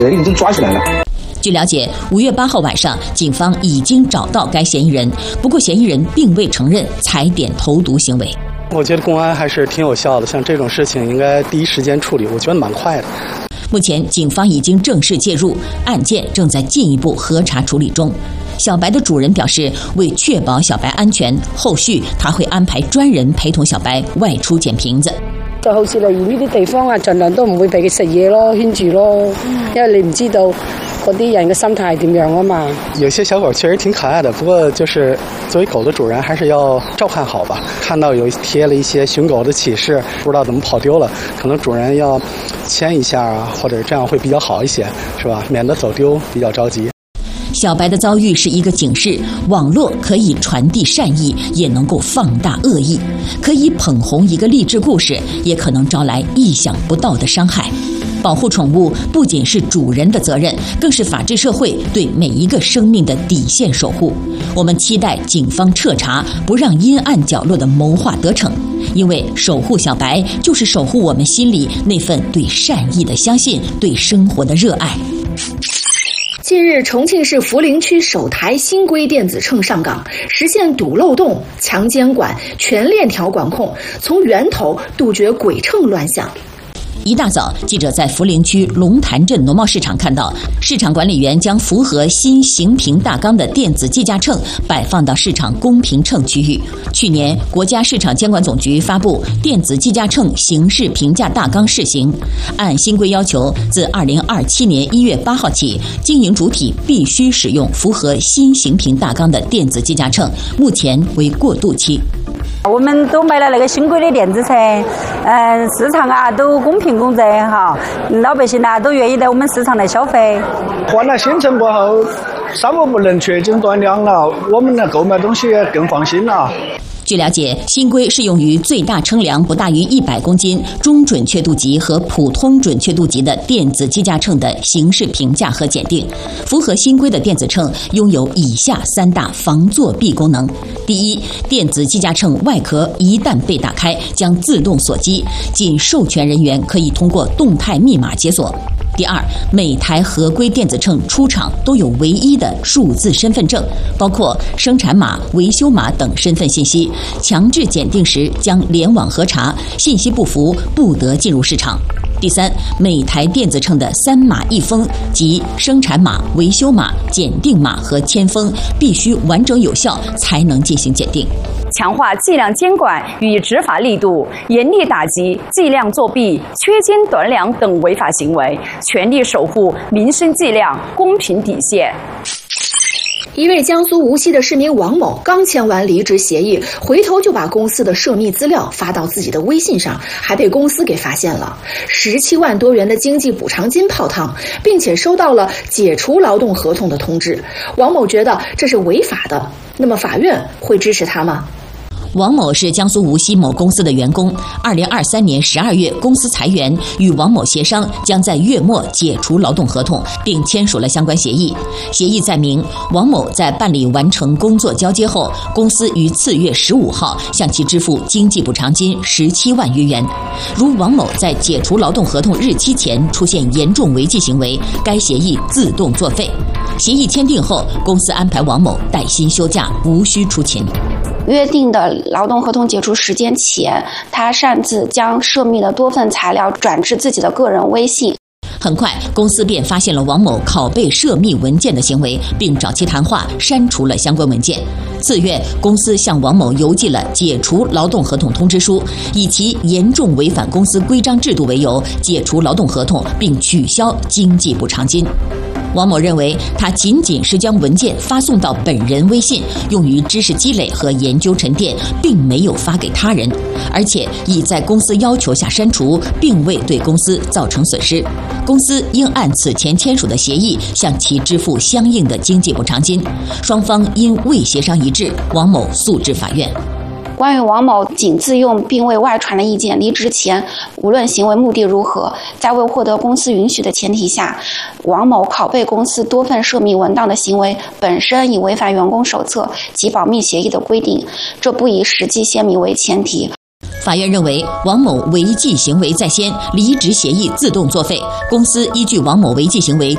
人已经抓起来了。 据了解，5月8号晚上，警方已经找到该嫌疑人，不过嫌疑人并未承认踩点投毒行为。 我觉得公安还是挺有效的，像这种事情应该第一时间处理，我觉得蛮快的。 目前，警方已经正式介入，案件正在进一步核查处理中。小白的主人表示，为确保小白安全，后续他会安排專人陪同小白外出捡瓶子。 就好似例如呢啲地方啊，盡量都唔會俾佢食嘢咯，圈住咯，因為你唔知道嗰啲人嘅心態係點樣啊嘛。 有些小狗确实挺可爱的，不过就是作为狗的主人还是要照看好吧。看到有贴了一些寻狗的启事，不知道怎么跑丢了，可能主人要牵一下啊，或者这样会比较好一些，是吧？免得走丢比较着急。 小白的遭遇是一个警示，网络可以传递善意，也能够放大恶意，可以捧红一个励志故事，也可能招来意想不到的伤害。保护宠物不仅是主人的责任，更是法治社会对每一个生命的底线守护。我们期待警方彻查，不让阴暗角落的谋划得逞，因为守护小白就是守护我们心里那份对善意的相信，对生活的热爱。 近日，重庆市涪陵区首台新规电子秤上岗，实现堵漏洞、强监管、全链条管控，从源头杜绝鬼秤乱象。 一大早，记者在涪陵区龙潭镇农贸市场看到，市场管理员将符合新行评大纲的电子计价秤摆放到市场公平秤区域。去年，国家市场监管总局发布电子计价秤形势评价大纲试行，按新规要求，自2027年1月8号起，经营主体必须使用符合新行评大纲的电子计价秤，目前为过渡期。 我们都买了那个新规的电子秤，市场啊都公平公正哈，老百姓啊都愿意在我们市场来消费。 换了新秤过后，商务不能缺斤短两了，我们的购买东西也更放心了。 据了解，新规适用于最大称量不大于100公斤、中准确度级和普通准确度级的电子计价秤的形势评价和检定。符合新规的电子秤拥有以下3大防作弊功能：第一，电子计价秤外壳一旦被打开，将自动锁机，仅授权人员可以通过动态密码解锁。第二，每台合规电子秤出厂都有唯一的数字身份证，包括生产码、维修码等身份信息，强制检定时将联网核查，信息不符不得进入市场。第三，每台电子秤的3码1封，即生产码、维修码、检定码和签封，必须完整有效才能进行检定。 强化计量监管与执法力度，严厉打击计量作弊、缺斤短两等违法行为，全力守护民生计量公平底线。 一位江苏无锡的市民王某刚签完离职协议，回头就把公司的涉密资料发到自己的微信上，还被公司给发现了，17万多元的经济补偿金泡汤，并且收到了解除劳动合同的通知。王某觉得这是违法的，那么法院会支持他吗？ 王某是江苏无锡某公司的员工。2023年12月，公司裁员，与王某协商，将在月末解除劳动合同，并签署了相关协议。协议载明，王某在办理完成工作交接后，公司于次月15号向其支付经济补偿金17万余元。如王某在解除劳动合同日期前出现严重违纪行为，该协议自动作废。协议签订后，公司安排王某带薪休假，无需出勤。 约定的劳动合同解除时间前，他擅自将涉密的多份材料转至自己的个人微信。 很快，公司便发现了王某拷贝涉密文件的行为，并找其谈话，删除了相关文件。次月，公司向王某邮寄了解除劳动合同通知书，以其严重违反公司规章制度为由，解除劳动合同并取消经济补偿金。王某认为，他仅仅是将文件发送到本人微信，用于知识积累和研究沉淀，并没有发给他人，而且已在公司要求下删除，并未对公司造成损失。公司应按此前签署的协议向其支付相应的经济补偿金。双方因未协商一致，王某诉至法院。 关于王某仅自用并未外传的意见，离职前无论行为目的如何，在未获得公司允许的前提下，王某拷贝公司多份涉密文档的行为本身已违反员工手册及保密协议的规定，这不以实际泄密为前提。 法院认为，王某违纪行为在先，离职协议自动作废，公司依据王某违纪行为